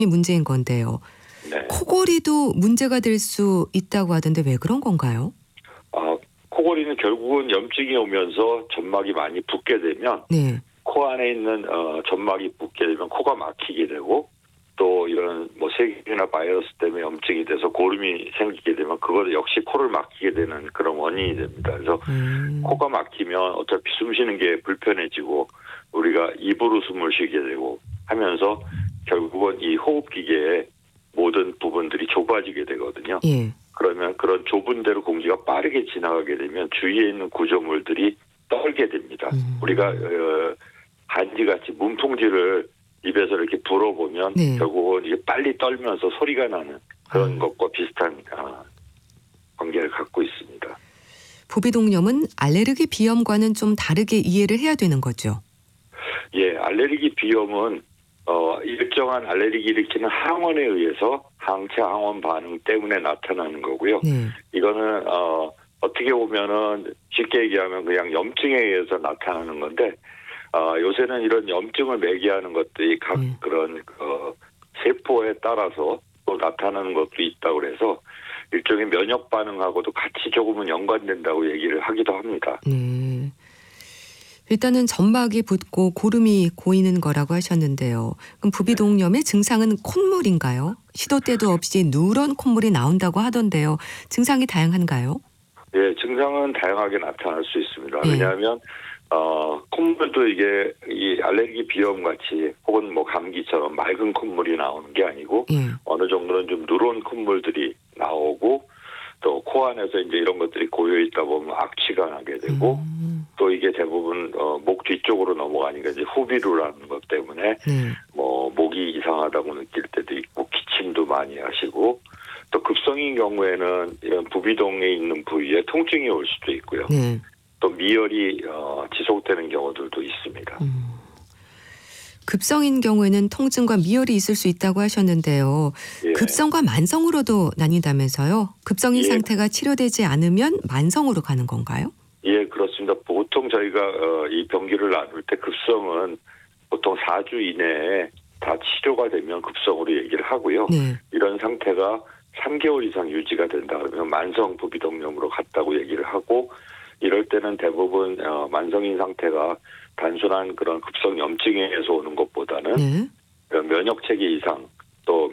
문제인 건데요. 네. 코골이도 문제가 될 수 있다고 하던데 왜 그런 건가요? 코골이는 결국은 염증이 오면서 점막이 많이 붓게 되면 네. 코 안에 있는 점막이 붓게 되면 코가 막히게 되고 또 이런 뭐 세균이나 바이러스 때문에 염증이 돼서 고름이 생기게 되면 그것 역시 코를 막히게 되는 그런 원인이 됩니다. 그래서 코가 막히면 어차피 숨 쉬는 게 불편해지고 우리가 입으로 숨을 쉬게 되고 하면서 결국은 이 호흡기계의 모든 부분들이 좁아지게 되거든요. 예. 그러면 그런 좁은 데로 공기가 빠르게 지나가게 되면 주위에 있는 구조물들이 떨게 됩니다. 우리가 간지같이 문풍지를 입에서 이렇게 불어보면 네. 결국은 이게 빨리 떨면서 소리가 나는 그런 것과 비슷한 관계를 갖고 있습니다. 부비동염은 알레르기 비염과는 좀 다르게 이해를 해야 되는 거죠. 예, 알레르기 비염은 일정한 알레르기를 일으키는 항원에 의해서 항체 항원 반응 때문에 나타나는 거고요. 네. 이거는 어떻게 보면은 쉽게 얘기하면 그냥 염증에 의해서 나타나는 건데 요새는 이런 염증을 매개하는 것들이 각 그런 세포에 따라서 또 나타나는 것도 있다고 그래서 일종의 면역 반응하고도 같이 조금은 연관된다고 얘기를 하기도 합니다. 네. 일단은 점막이 붓고 고름이 고이는 거라고 하셨는데요. 그럼 부비동염의 증상은 콧물인가요? 시도 때도 없이 누런 콧물이 나온다고 하던데요. 증상이 다양한가요? 예, 증상은 다양하게 나타날 수 있습니다. 예. 왜냐하면 콧물도 이게 이 알레르기 비염 같이 혹은 뭐 감기처럼 맑은 콧물이 나오는 게 아니고 예. 어느 정도는 좀 누런 콧물들이 나오고 또 코 안에서 이제 이런 것들이 고여 있다 보면 악취가 나게 되고 또 이게 대부분 목 뒤쪽으로 넘어가니까 이제 후비루라는 것 때문에 뭐 목이 이상하다고 느낄 때도 있고 기침도 많이 하시고 또 급성인 경우에는 이런 부비동에 있는 부위에 통증이 올 수도 있고요. 또 미열이 지속되는 경우들도 있습니다. 급성인 경우에는 통증과 미열이 있을 수 있다고 하셨는데요. 예. 급성과 만성으로도 나뉜다면서요. 급성인 예. 상태가 치료되지 않으면 만성으로 가는 건가요? 예, 그렇습니다. 보통 저희가 이 병기를 나눌 때 급성은 보통 4주 이내에 다 치료가 되면 급성으로 얘기를 하고요. 네. 이런 상태가 3개월 이상 유지가 된다 그러면 만성 부비동염으로 갔다고 얘기를 하고 이럴 때는 대부분 만성인 상태가 단순한 그런 급성 염증에 의해서 오는 것보다는 면역 체계 이상 또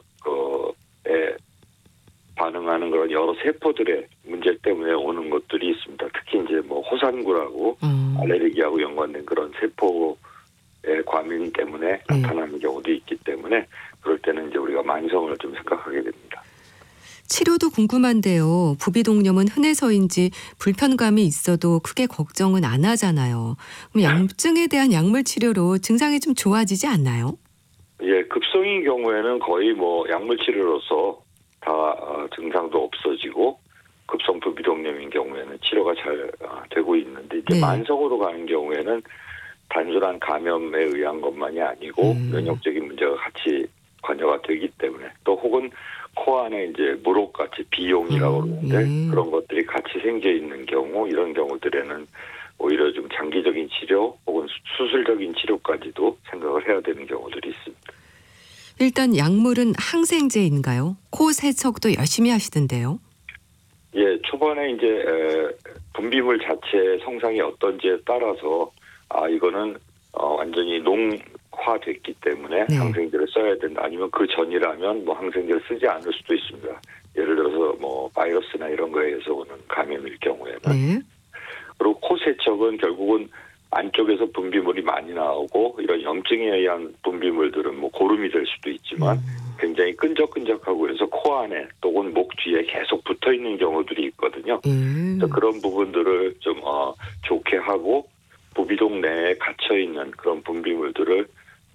면역에 반응하는 그런 여러 세포들의 문제 때문에 오는 것들이 있습니다. 특히 이제 뭐 호산구라고 알레르기하고 연관된 그런 세포의 과민 때문에 나타나는 경우도 있기 때문에 그럴 때는 이제 우리가 만성을 좀 생각하게 됩니다. 치료도 궁금한데요. 부비동염은 흔해서인지 불편감이 있어도 크게 걱정은 안 하잖아요. 그럼 염증에 대한 약물 치료로 증상이 좀 좋아지지 않나요? 예, 급성인 경우에는 거의 뭐 약물 치료로서 다 증상도 없어지고 급성 부비동염인 경우에는 치료가 잘 되고 있는데 이제 만성으로 가는 경우에는 단순한 감염에 의한 것만이 아니고 면역적인 문제가 같이 관여가 되기 때문에 또 혹은 코 안에 이제 무록같이 비용이라고 그러는데 그런 것들이 같이 생겨 있는 경우 이런 경우들에는 오히려 좀 장기적인 치료 혹은 수술적인 치료까지도 생각을 해야 되는 경우들이 있습니다. 일단 약물은 항생제인가요? 코 세척도 열심히 하시던데요. 예, 초반에 이제 분비물 자체의 성상이 어떤지에 따라서 이거는 완전히 농화됐기 때문에 항생제를 써야 된다. 아니면 그 전이라면 뭐 항생제를 쓰지 않을 수도 있습니다. 예를 들어서 뭐 바이러스나 이런 거에 의해서 오는 감염일 경우에는. 그리고 코 세척은 결국은 안쪽에서 분비물이 많이 나오고 이런 염증에 의한 분비물들은 뭐 고름이 될 수도 있지만 굉장히 끈적끈적하고 해서 코 안에 또는 목 뒤에 계속 붙어 있는 경우들이 있거든요. 그래서 그런 부분들을 좀 좋게 하고 부비동 내에 갇혀 있는 그런 분비물들을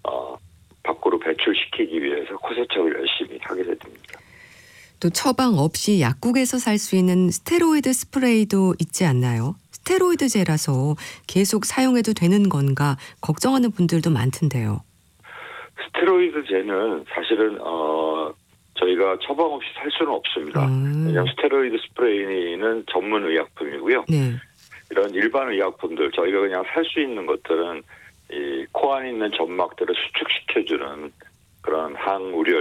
밖으로 배출시키기 위해서 코 세척을 열심히 하게 됩니다. 또 처방 없이 약국에서 살 수 있는 스테로이드 스프레이도 있지 않나요? 스테로이드제라서 계속 사용해도 되는 건가 걱정하는 분들도 많던데요. 스테로이드제는 사실은 저희가 처방 없이 살 수는 없습니다. 왜냐하면 스테로이드 스프레이는 전문 의약품이고요. 이런 일반 의약품들 저희가 그냥 살 수 있는 것들은 이 코 안에 있는 점막들을 수축시켜주는 그런 항우려